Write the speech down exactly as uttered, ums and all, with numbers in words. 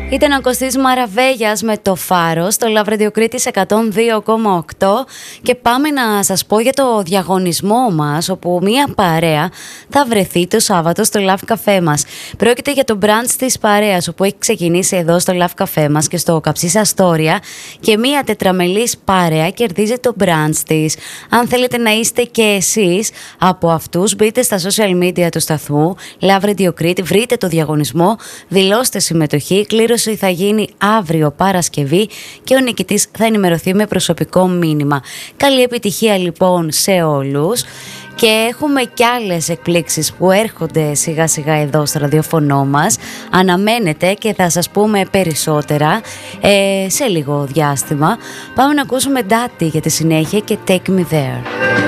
Ήταν ο Κωστής Μαραβέγιας με το Φάρο στο Love Radio Κρήτης εκατόν δύο κόμμα οκτώ και πάμε να σας πω για το διαγωνισμό μας, όπου μία παρέα θα βρεθεί το Σάββατο στο Love Café μας. Πρόκειται για το brunch της παρέας, όπου έχει ξεκινήσει εδώ στο Love Café μας και στο Καψής Αστόρια, και μία τετραμελής παρέα κερδίζει το brunch της. Αν θέλετε να είστε και εσείς από αυτούς, μπείτε στα social media του σταθμού Love Radio Κρήτη, βρείτε το διαγωνισμό, δηλώστε συμμετοχή. Κλήρωση θα γίνει αύριο Παρασκευή και ο νικητής θα ενημερωθεί με προσωπικό μήνυμα. Καλή επιτυχία λοιπόν σε όλους. Και έχουμε κι άλλες εκπλήξεις που έρχονται σιγά σιγά εδώ στο ραδιοφωνό μας. Αναμένετε και θα σας πούμε περισσότερα ε, σε λίγο διάστημα. Πάμε να ακούσουμε Daddy για τη συνέχεια και Take Me There.